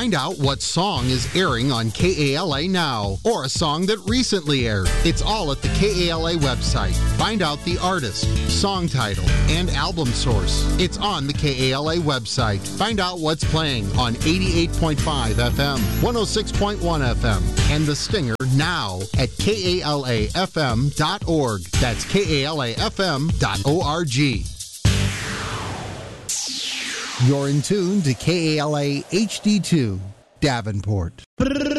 Find out what song is airing on KALA now, or a song that recently aired. It's all at the KALA website. Find out the artist, song title, and album source. It's on the KALA website. Find out what's playing on 88.5 FM, 106.1 FM, and The Stinger now at KALAFM.org. That's KALAFM.org. You're in tune to KALA HD2, Davenport.